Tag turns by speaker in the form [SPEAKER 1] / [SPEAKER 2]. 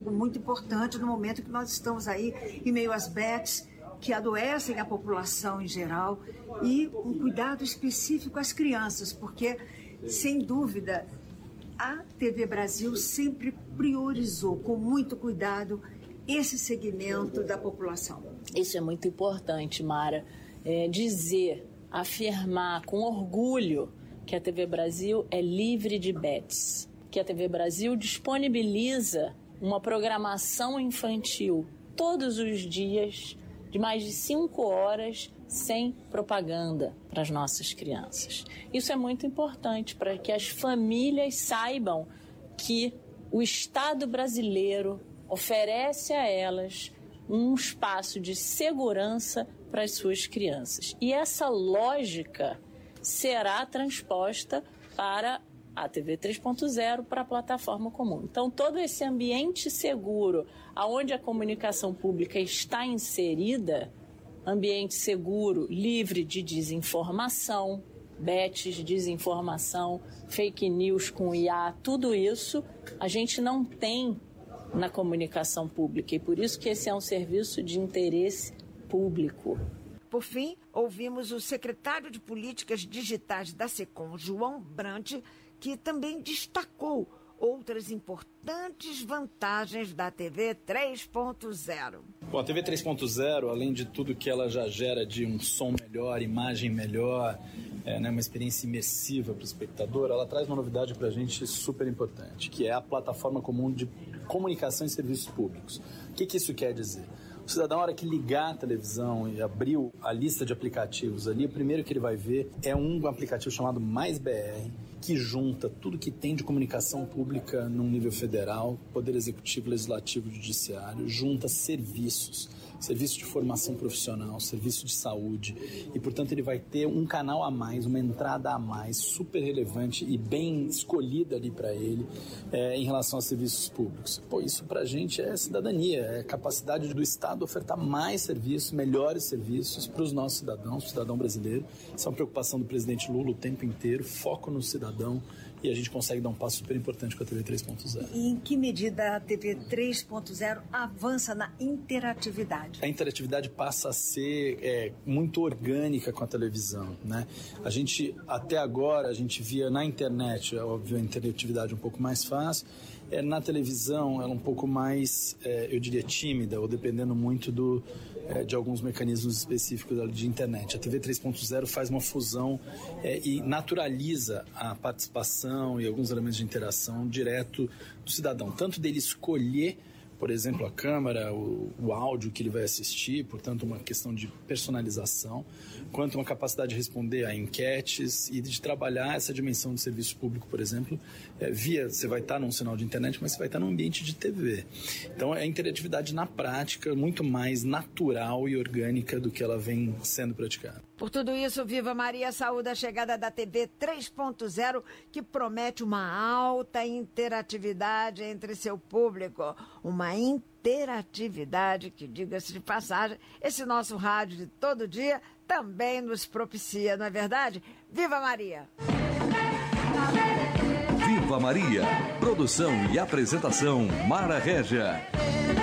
[SPEAKER 1] público muito importante no momento que nós estamos aí em meio às bets que adoecem a população em geral e um cuidado específico às crianças, porque, sem dúvida, a TV Brasil sempre priorizou com muito cuidado esse segmento da população.
[SPEAKER 2] Isso é muito importante, Mara. Afirmar com orgulho que a TV Brasil é livre de bets, que a TV Brasil disponibiliza uma programação infantil todos os dias de mais de 5 horas sem propaganda para as nossas crianças. Isso é muito importante para que as famílias saibam que o Estado brasileiro oferece a elas um espaço de segurança para as suas crianças. E essa lógica será transposta para a TV 3.0, para a plataforma comum. Então, todo esse ambiente seguro, onde a comunicação pública está inserida, ambiente seguro, livre de desinformação, bets, desinformação, fake news com IA, tudo isso a gente não tem na comunicação pública, e por isso que esse é um serviço de interesse público.
[SPEAKER 3] Por fim, ouvimos o secretário de Políticas Digitais da SECOM, João Brant, que também destacou outras importantes vantagens da TV 3.0.
[SPEAKER 4] Bom, a TV 3.0, além de tudo que ela já gera de um som melhor, imagem melhor, uma experiência imersiva para o espectador, ela traz uma novidade para a gente super importante, que é a plataforma comum de comunicação e serviços públicos. O que isso quer dizer? O cidadão, na hora que ligar a televisão e abrir a lista de aplicativos ali, o primeiro que ele vai ver é um aplicativo chamado Mais BR, que junta tudo que tem de comunicação pública no nível federal, Poder Executivo, Legislativo e Judiciário, junta serviços de formação profissional, serviço de saúde, e, portanto, ele vai ter um canal a mais, uma entrada a mais, super relevante e bem escolhida ali para ele em relação aos serviços públicos. Pô, isso para a gente é cidadania, é capacidade do Estado ofertar mais serviços, melhores serviços para os nossos cidadãos, o cidadão brasileiro. Isso é uma preocupação do presidente Lula o tempo inteiro, foco no cidadão, e a gente consegue dar um passo super importante com a TV 3.0.
[SPEAKER 1] E em que medida a TV 3.0 avança na interatividade?
[SPEAKER 4] A interatividade passa a ser muito orgânica com a televisão, né? A gente, até agora, a gente via na internet, óbvio, a interatividade um pouco mais fácil. Na televisão, ela um pouco mais, eu diria, tímida, ou dependendo muito de alguns mecanismos específicos de internet. A TV 3.0 faz uma fusão e naturaliza a participação e alguns elementos de interação direto do cidadão, tanto dele escolher, por exemplo, a câmera, o áudio que ele vai assistir, portanto, uma questão de personalização, quanto uma capacidade de responder a enquetes e de trabalhar essa dimensão do serviço público, por exemplo, você vai estar num sinal de internet, mas você vai estar num ambiente de TV. Então, é a interatividade na prática muito mais natural e orgânica do que ela vem sendo praticada.
[SPEAKER 3] Por tudo isso, Viva Maria saúda a chegada da TV 3.0, que promete uma alta interatividade entre seu público, uma interatividade que, diga-se de passagem, esse nosso rádio de todo dia também nos propicia, não é verdade? Viva Maria!
[SPEAKER 5] Viva Maria! Produção e apresentação, Mara Régia.